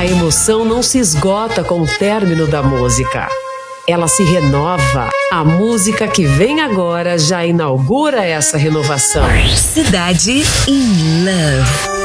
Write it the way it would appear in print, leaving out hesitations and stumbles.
emoção não se esgota com o término da música. Ela se renova. A música que vem agora já inaugura essa renovação. Cidade in Love.